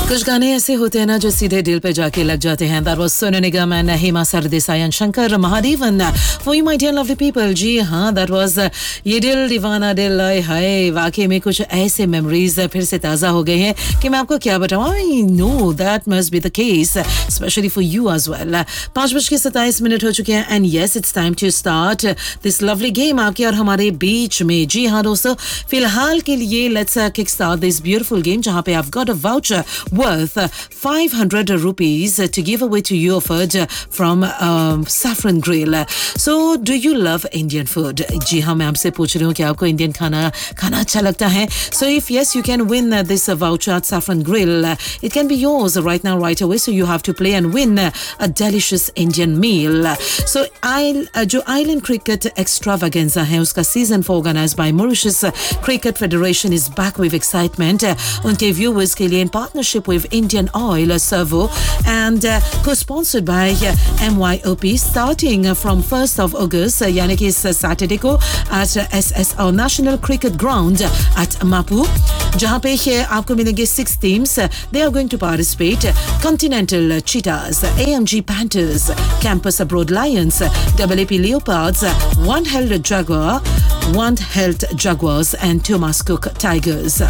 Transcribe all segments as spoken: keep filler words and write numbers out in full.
कुछ गाने ऐसे होते हैं ना जो सीधे दिल पे जाके लग जाते हैं. That was Sonu Nigam and Hema Sardesai and Shankar Mahadevan. For you my dear lovely people, जी हाँ, that was uh, ये दिल दीवाना दिल आए हाय. वाकई में कुछ ऐसे memories फिर से ताज़ा हो गए हैं कि मैं आपको क्या बताऊँ. I know that must be the case, especially for you as well. पाँच बज के सत्ताईस मिनट हो चुके हैं and yes, it's time to start this lovely game आपके और हमारे बीच में. जी हाँ दोस्तों, फिलहाल के लिए let's uh, kick start this beautiful game जहाँ पे I've got a voucher worth five hundred rupees to give away to you offered from um, Saffron Grill. So, do you love Indian food? जी हाँ, मैं आपसे पूछ रही हूँ कि आपको इंडियन खाना खाना अच्छा लगता है. So, if yes, you can win this voucher at Saffron Grill. It can be yours right now, right away. So, you have to play and win a delicious Indian meal. So, I, जो Island Cricket Extravaganza है, उसका season four organized by Mauritius Cricket Federation is back with excitement. उनके viewers के लिए in partnership with Indian Oil Servo and uh, co-sponsored by uh, M Y O P starting uh, from first of August, uh, यानी कि इस Saturday को at uh, S S R National Cricket Ground at Mapu, जहाँ पे uh, आपको मिलेंगे six teams. Uh, they are going to participate: Continental uh, Cheetahs, A M G Panthers, Campus Abroad Lions, W A P Leopards, One Health Jaguar, One Health Jaguars, and Thomas Cook Tigers.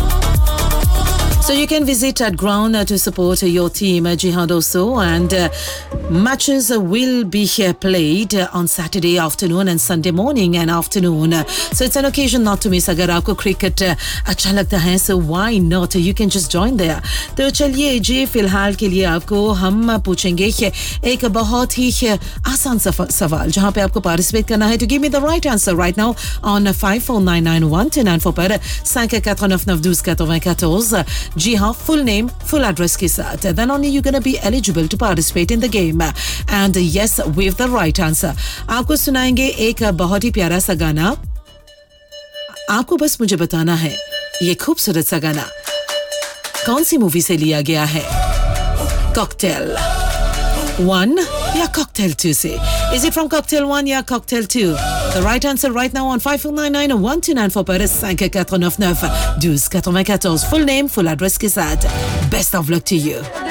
So you can visit at ground uh, to support uh, your team, uh, जी हाँ दोस्तों, and uh, matches uh, will be uh, played uh, on Saturday afternoon and Sunday morning and afternoon. Uh, so it's an occasion not to miss. अगर आपको cricket uh, अच्छा लगता है, so why not? You can just join there. तो चलिए जी, फिलहाल के लिए आपको हम पूछेंगे एक बहुत ही आसान सवाल जहाँ पे आपको participate करना है. To give me the right answer right now on five four nine nine one two nine four पर cinq quatre neuf neuf douze quatre-vingt-quatorze. जी हाँ, full name, full address के साथ. Then only you're gonna be eligible to participate in the game. And yes, with the right answer. आपको सुनाएंगे एक बहुत ही प्यारा सा गाना. आपको बस मुझे बताना है ये खूबसूरत सा गाना कौन सी मूवी से लिया गया है. Cocktail one या Cocktail two से. Is it from Cocktail one या Cocktail two? The right answer right now on five four nine nine one two nine four पर cinq quatre neuf neuf douze quatre-vingt-quatorze. Full name, full address के साथ. Best of luck to you.